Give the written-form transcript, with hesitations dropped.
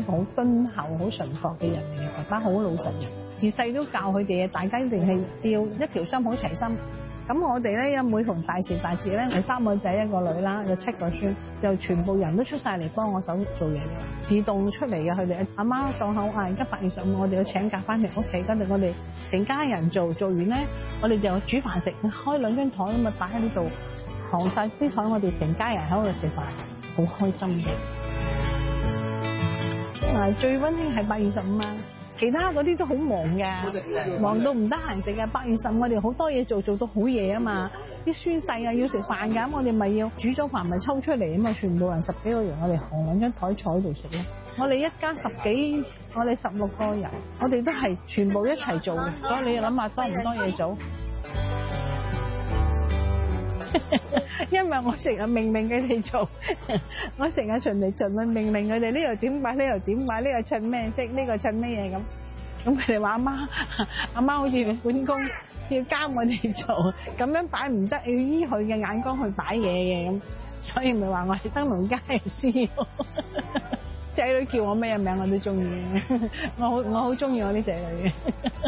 個好敦厚、好淳樸嘅人嚟嘅，爸爸好老實人，自細都教佢哋嘅，大家一定係要一條心，好齊心。咁我哋咧，每逢大時大節咧，我3個仔1個女啦，有7個孫，就全部人都出晒嚟幫我手做嘢，自動出嚟嘅。佢哋阿媽檔口嗌，而家8月15，我哋要請假翻嚟屋企，跟住我哋成家人做完咧，我哋就煮飯食，開2張台咁啊，擺喺呢度，行晒啲台，我哋成家人喺度食飯，好開心嘅。最溫馨係8月15啊！其他嗰啲都好忙㗎，忙到唔得閒食㗎。8月15我哋好多嘢做到好夜啊嘛，啲孫細啊要食飯㗎，咁我哋咪要煮咗飯咪抽出嚟啊嘛，全部人10幾個人，我哋行2張台坐喺度食咯。我哋一家10幾，我哋16個人，我哋都係全部一齊做嘅，所以你諗下多唔多嘢做？因為我成日命令佢哋做，我成日循例命令佢哋呢度點擺，呢度點擺，呢個襯咩色，呢個襯咩嘢咁。咁佢哋話阿媽好似管工，要監我哋做，咁樣擺唔得，要依佢嘅眼光去擺嘢嘅咁。所以咪話我係燈籠街嘅師傅。仔女叫我咩名我都中意，我好中意我啲仔女嘅。